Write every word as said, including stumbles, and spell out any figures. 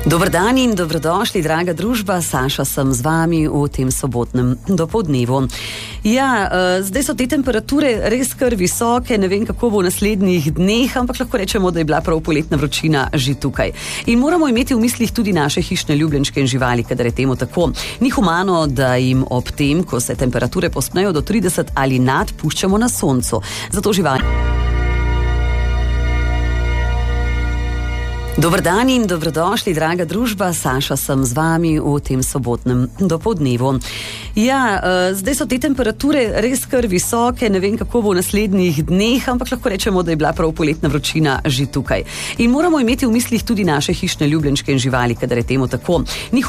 Dober dan in dobrodošli, draga družba. Saša sem z vami v tem sobotnem dopoldnevu. Ja, zdaj so te temperature res kar visoke, ne vem, kako bo v naslednjih dneh, ampak lahko rečemo, da je bila prav poletna vročina že tukaj. In moramo imeti v mislih tudi naše hišne ljubljenčke in živali, kadar je temu tako. Ni humano, da jim ob tem, ko se temperature povzpnejo do trideset ali nad, puščamo na soncu. Zato živali... Dober dan in dobrodošli, draga družba. Saša sem z vami v tem sobotnem dopoldnevu. Ja, zdaj so te temperature res kar visoke, ne vem, kako bo v naslednjih dneh, ampak lahko rečemo, da je bila prav poletna vročina že tukaj. In moramo imeti v mislih tudi naše hišne ljubljenčke in živali, kadar je temu tako. Ni